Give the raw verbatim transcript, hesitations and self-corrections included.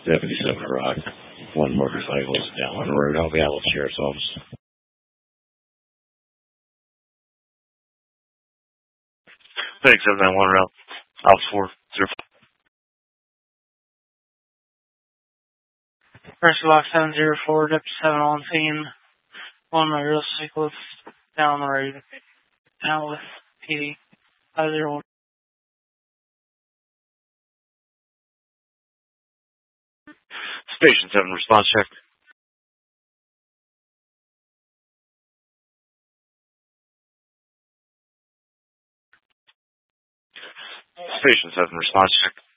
seventy-seven Rock. One motorcycle is down on the road. I'll be out of the sheriff's office. Thanks, seven nine one route. Alpha four zero five. Pressure lock seven zero four, Deputy seven on scene. One motorcyclist down the road. Out with P D five zero one. Station seven, response check. Station seven, response check.